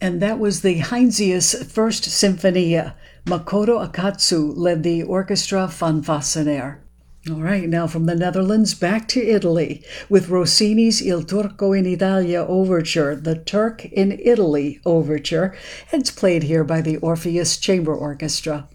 And that was the Heinzius First Sinfonia. Makoto Akatsu led the orchestra Fanfassenaire. All right, now from the Netherlands back to Italy with Rossini's Il Turco in Italia Overture, the Turk in Italy Overture. It's played here by the Orpheus Chamber Orchestra.